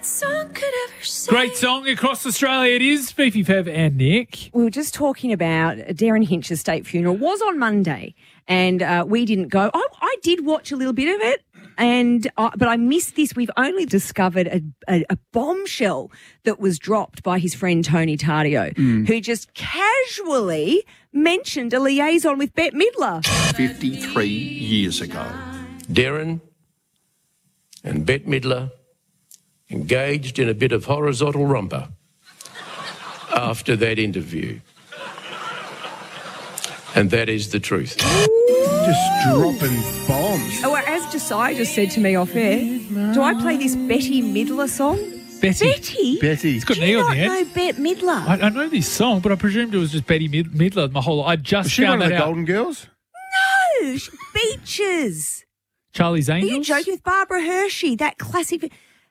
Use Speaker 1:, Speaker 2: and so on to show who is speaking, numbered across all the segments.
Speaker 1: song could ever say.
Speaker 2: Great song across Australia it is. Fifi, Fev and Nick.
Speaker 3: We were just talking about Darren Hinch's state funeral. Was on Monday, and we didn't go. I did watch a little bit of it, but I missed this. We've only discovered a bombshell that was dropped by his friend Tony Tardio, who just casually mentioned a liaison with Bette Midler.
Speaker 4: 53 years ago.
Speaker 5: Darren and Bette Midler engaged in a bit of horizontal romper after that interview. And that is the truth.
Speaker 6: Just dropping bombs.
Speaker 3: Oh, as Josiah just said to me off air, do I play this Bette Midler song?
Speaker 2: Betty.
Speaker 3: Betty?
Speaker 6: Betty.
Speaker 2: It's got
Speaker 3: Do
Speaker 2: an E
Speaker 3: you
Speaker 2: on
Speaker 3: not
Speaker 2: the end.
Speaker 3: know Bette Midler?
Speaker 2: I know this song, but I presumed it was just Betty Midler my whole life. I just
Speaker 6: Was she
Speaker 2: found
Speaker 6: one of
Speaker 2: that
Speaker 6: the
Speaker 2: out.
Speaker 6: Golden Girls?
Speaker 3: No, Beaches.
Speaker 2: Charlie's
Speaker 3: Are
Speaker 2: Angels?
Speaker 3: you joking with Barbara Hershey? That classic.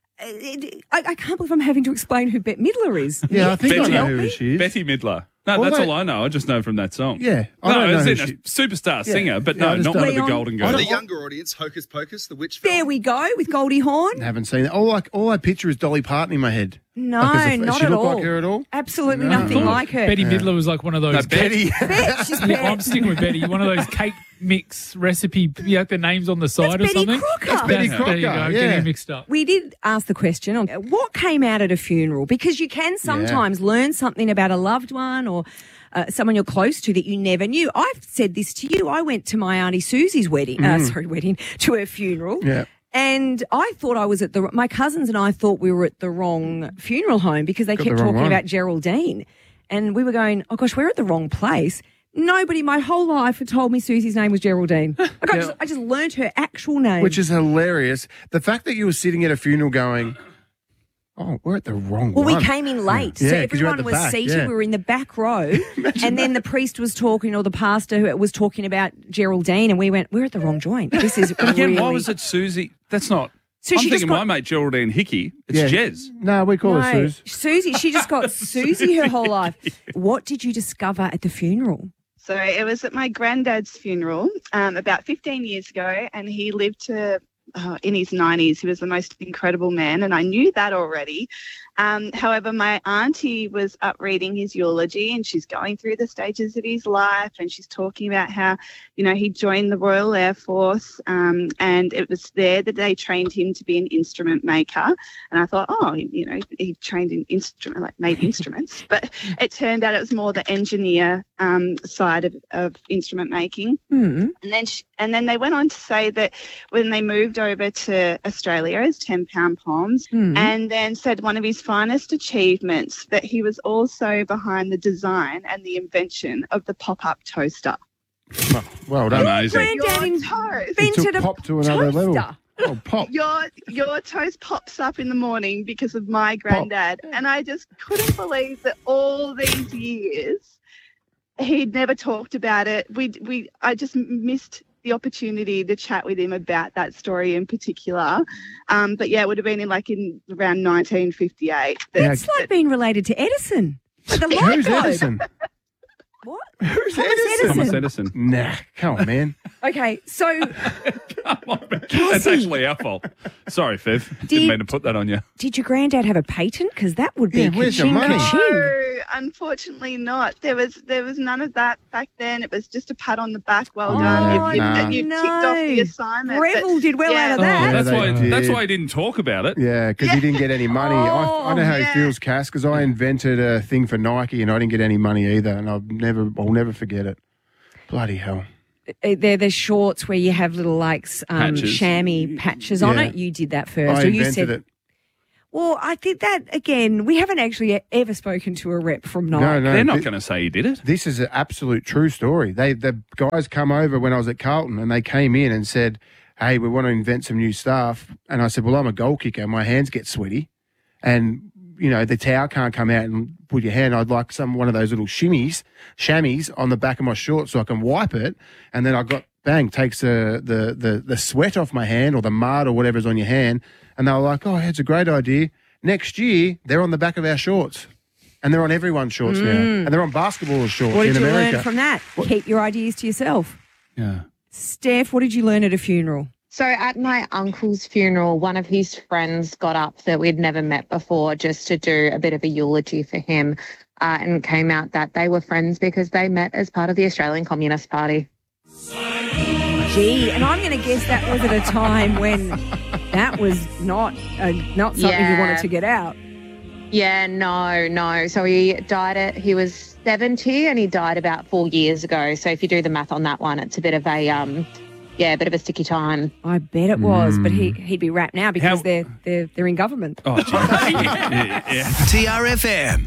Speaker 3: I can't believe I'm having to explain who Bette Midler is.
Speaker 6: Yeah, I think I
Speaker 7: Betty.
Speaker 6: know who she is.
Speaker 7: Betty Midler. No,
Speaker 6: Well,
Speaker 7: that's
Speaker 6: that-
Speaker 7: all I know. I just know from that song.
Speaker 6: Yeah, I
Speaker 7: No,
Speaker 6: don't know
Speaker 7: as
Speaker 6: who
Speaker 7: in
Speaker 6: she-
Speaker 7: a superstar
Speaker 6: Yeah.
Speaker 7: singer, but
Speaker 6: Yeah, I
Speaker 7: no,
Speaker 6: just
Speaker 7: not
Speaker 6: don't-
Speaker 7: one of the
Speaker 3: Leon-
Speaker 7: Golden
Speaker 6: I
Speaker 7: Girls.
Speaker 6: don't-
Speaker 8: The younger audience, Hocus Pocus, the witch film.
Speaker 3: There we go with Goldie Hawn.
Speaker 6: Haven't seen it. All I picture is Dolly Parton in my head.
Speaker 3: No,
Speaker 6: Does
Speaker 3: not
Speaker 6: she
Speaker 3: at
Speaker 6: look
Speaker 3: all.
Speaker 6: like her at all?
Speaker 3: Absolutely
Speaker 6: No.
Speaker 3: nothing like her.
Speaker 2: Betty Midler was like one of those.
Speaker 7: No, Betty.
Speaker 3: Bet, she's
Speaker 2: Yeah, I'm
Speaker 3: Bette.
Speaker 2: sticking with Betty. One of those cake mix recipe, the names on the side or
Speaker 3: Betty
Speaker 2: something.
Speaker 3: Crocker. That's
Speaker 6: Betty
Speaker 2: There you go,
Speaker 6: Crocker,
Speaker 2: getting
Speaker 6: yeah.
Speaker 2: it mixed up.
Speaker 3: We did ask the question on what came out at a funeral, because you can sometimes learn something about a loved one or someone you're close to that you never knew. I've said this to you. I went to my Auntie Susie's wedding, to her funeral.
Speaker 6: Yeah.
Speaker 3: And I thought I was my cousins and I thought we were at the wrong funeral home because they
Speaker 6: Got
Speaker 3: kept
Speaker 6: the wrong
Speaker 3: talking
Speaker 6: one.
Speaker 3: about Geraldine. And we were going, oh gosh, we're at the wrong place. Nobody my whole life had told me Susie's name was Geraldine. I just learnt her actual name.
Speaker 6: Which is hilarious. The fact that you were sitting at a funeral going, oh, we're at the wrong
Speaker 3: Well,
Speaker 6: one.
Speaker 3: we came in late,
Speaker 6: Yeah,
Speaker 3: so
Speaker 6: 'cause you're at
Speaker 3: everyone
Speaker 6: the
Speaker 3: was
Speaker 6: back,
Speaker 3: seated.
Speaker 6: yeah.
Speaker 3: We were in the back row, and then the priest was talking, or the pastor was talking about Geraldine, and we went, "We're at the wrong joint. This is
Speaker 7: And again,
Speaker 3: really."
Speaker 7: why was it Susie? That's not.
Speaker 3: So
Speaker 7: I'm
Speaker 3: she just
Speaker 7: thinking
Speaker 3: got-
Speaker 7: my mate Geraldine Hickey. It's
Speaker 6: Yeah.
Speaker 7: Jez.
Speaker 6: No, we call her
Speaker 3: No,
Speaker 6: Suze.
Speaker 3: Susie. She just got Susie her whole life. What did you discover at the funeral?
Speaker 9: So it was at my granddad's funeral about 15 years ago, and he lived to in his 90s. He was the most incredible man, and I knew that already. However, my auntie was up reading his eulogy, and she's going through the stages of his life, and she's talking about how, he joined the Royal Air Force, and it was there that they trained him to be an instrument maker. And I thought, he trained in made instruments, but it turned out it was more the engineer side of instrument making.
Speaker 3: Hmm.
Speaker 9: And then they went on to say that when they moved over to Australia as 10-pound poms, and then said one of his finest achievements, that he was also behind the design and the invention of the pop-up toaster.
Speaker 6: Well done.
Speaker 7: Amazing.
Speaker 3: Granddad
Speaker 9: Toast.
Speaker 3: invented
Speaker 6: took
Speaker 3: a
Speaker 6: pop to another level.
Speaker 3: toaster.
Speaker 6: Oh, pop.
Speaker 9: Your toast pops up in the morning because of my granddad, and I just couldn't believe that all these years he'd never talked about it. I just missed the opportunity to chat with him about that story in particular. But yeah, it would have been in around 1958.
Speaker 3: It's like being related to Edison. The light
Speaker 6: Who's
Speaker 3: bulb.
Speaker 6: Edison?
Speaker 3: What?
Speaker 6: Who's
Speaker 3: Thomas
Speaker 6: Edison?
Speaker 7: Thomas Edison.
Speaker 6: Nah, come on, man.
Speaker 3: Okay, so
Speaker 7: Come on, man. That's actually our fault. Sorry, Fev. Didn't mean to put that on you.
Speaker 3: did your granddad have a patent? Because that would be
Speaker 6: Yeah, where's your
Speaker 3: ka-ching,
Speaker 6: money?
Speaker 3: ka-ching.
Speaker 9: No, unfortunately not. There was none of that back then. It was just a pat on the back. Well
Speaker 6: Oh,
Speaker 9: done.
Speaker 6: nah.
Speaker 9: You've ticked off the assignment.
Speaker 3: Breville did well out of
Speaker 6: Oh,
Speaker 3: that.
Speaker 6: yeah,
Speaker 7: That's
Speaker 6: they
Speaker 7: why.
Speaker 6: did.
Speaker 7: That's why he didn't talk about it.
Speaker 6: Yeah, because he didn't get any money. I know how he
Speaker 9: yeah.
Speaker 6: feels, Cass, because I invented a thing for Nike and I didn't get any money either, and I'll never forget it. Bloody hell.
Speaker 3: They're the shorts where you have little
Speaker 7: Patches.
Speaker 3: chamois patches on
Speaker 6: Yeah.
Speaker 3: it. You did that first.
Speaker 6: I
Speaker 3: or you
Speaker 6: invented
Speaker 3: said,
Speaker 6: it.
Speaker 3: Well, I did that again. We haven't actually ever spoken to a rep from Nike.
Speaker 6: No,
Speaker 7: They're not going to say he did it.
Speaker 6: This is an absolute true story. The guys come over when I was at Carlton and they came in and said, hey, we want to invent some new stuff. And I said, well, I'm a goal kicker. My hands get sweaty. And, the towel can't come out and put your hand. I'd like one of those little chamois on the back of my shorts so I can wipe it. And then takes the sweat off my hand or the mud or whatever's on your hand. And they were like, oh, it's a great idea. Next year, they're on the back of our shorts. And they're on everyone's shorts now. And they're on basketball shorts
Speaker 3: What
Speaker 6: in
Speaker 3: did you
Speaker 6: America.
Speaker 3: learn from that? Keep your ideas to yourself.
Speaker 7: Yeah.
Speaker 3: Steph, what did you learn at a funeral?
Speaker 1: So at my uncle's funeral, one of his friends got up that we'd never met before just to do a bit of a eulogy for him, and came out that they were friends because they met as part of the Australian Communist Party.
Speaker 3: Gee, and I'm going to guess that was at a time when that was not something you wanted to get out.
Speaker 1: Yeah, no. So he was 70 and he died about 4 years ago. So if you do the math on that one, it's a bit of a sticky time.
Speaker 3: I bet it was, but he'd be wrapped now because they're in government.
Speaker 7: Oh, geez. Yeah.
Speaker 10: TRFM.